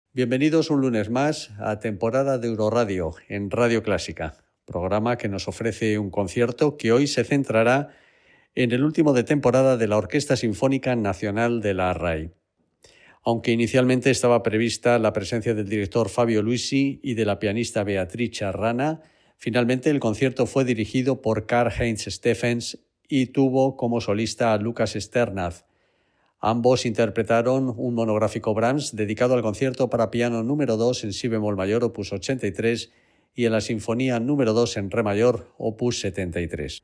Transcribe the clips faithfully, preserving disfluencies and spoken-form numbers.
Bienvenidos un lunes más a temporada de Euroradio en Radio Clásica, programa que nos ofrece un concierto que hoy se centrará en el último de temporada de la Orquesta Sinfónica Nacional de la R A I. Aunque inicialmente estaba prevista la presencia del director Fabio Luisi y de la pianista Beatrice Arrana, finalmente el concierto fue dirigido por Karl-Heinz Steffens y tuvo como solista a Lukas Sternad. Ambos interpretaron un monográfico Brahms dedicado al concierto para piano número dos en si bemol mayor, opus ochenta y tres, y a la sinfonía número dos en re mayor, opus setenta y tres.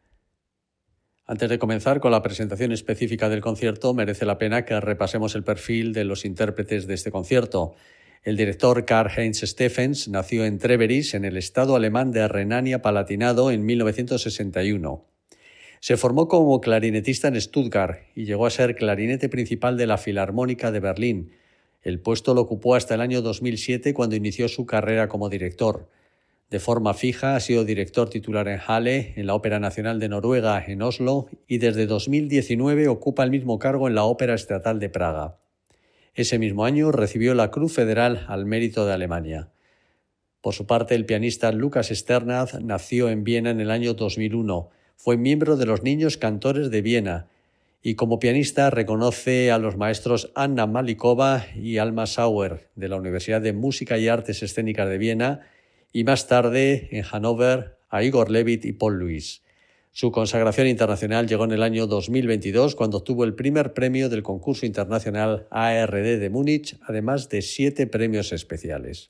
Antes de comenzar con la presentación específica del concierto, merece la pena que repasemos el perfil de los intérpretes de este concierto. El director Karl-Heinz Steffens nació en Treveris, en el estado alemán de Renania-Palatinado, en mil novecientos sesenta y uno. Se formó como clarinetista en Stuttgart y llegó a ser clarinete principal de la Filarmónica de Berlín. El puesto lo ocupó hasta el año dos mil siete, cuando inició su carrera como director. De forma fija ha sido director titular en Halle, en la Ópera Nacional de Noruega, en Oslo, y desde dos mil diecinueve ocupa el mismo cargo en la Ópera Estatal de Praga. Ese mismo año recibió la Cruz Federal al Mérito de Alemania. Por su parte, el pianista Lukas Sternad nació en Viena en el año dos mil uno. Fue miembro de los Niños Cantores de Viena y como pianista reconoce a los maestros Anna Malikova y Alma Sauer de la Universidad de Música y Artes Escénicas de Viena y más tarde en Hannover a Igor Levit y Paul Louis. Su consagración internacional llegó en el año dos mil veintidós, cuando obtuvo el primer premio del concurso internacional A R D de Múnich, además de siete premios especiales.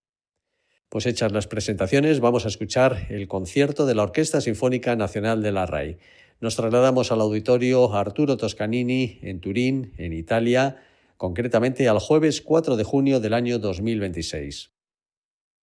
Pues hechas las presentaciones, vamos a escuchar el concierto de la Orquesta Sinfónica Nacional de la R A I. Nos trasladamos al auditorio Arturo Toscanini en Turín, en Italia, concretamente al jueves cuatro de junio del año dos mil veintiséis.